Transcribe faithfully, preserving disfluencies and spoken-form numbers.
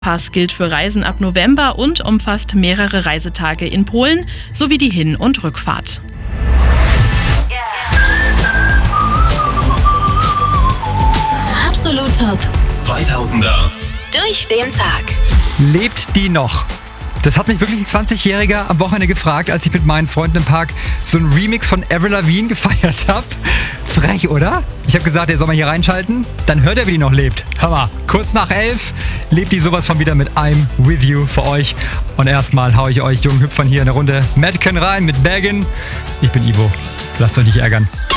Pass gilt für Reisen ab November und umfasst mehrere Reisetage in Polen sowie die Hin- und Rückfahrt. Absolut Top. zweitausender. Durch den Tag. Lebt die noch? Das hat mich wirklich ein zwanzigjähriger am Wochenende gefragt, als ich mit meinen Freunden im Park so einen Remix von Avril Lavigne gefeiert habe. Frech, oder? Ich habe gesagt, der soll mal hier reinschalten. Dann hört er, wie die noch lebt. Hammer. Kurz nach elf lebt die sowas von wieder mit I'm With You für euch. Und erstmal hau ich euch jungen Hüpfern hier in der Runde Madken rein mit Baggin. Ich bin Ivo. Lasst euch nicht ärgern.